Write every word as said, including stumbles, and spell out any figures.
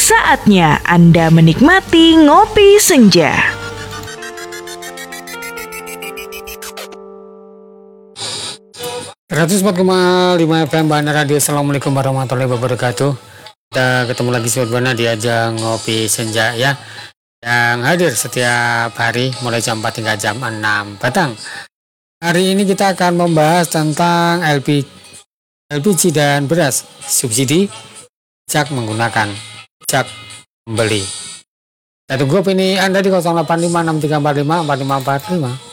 Saatnya Anda menikmati Ngopi Senja. seratus empat koma lima F M Bandar Radio. Assalamualaikum warahmatullahi wabarakatuh. Kita ketemu lagi Sobat Bana di ajang Ngopi Senja ya, yang hadir setiap hari mulai jam empat hingga jam enam petang. Hari ini kita akan membahas tentang L P G dan beras subsidi, jak menggunakan, jak membeli. Kita tunggu opini Anda di nol delapan lima enam tiga empat lima empat lima empat lima.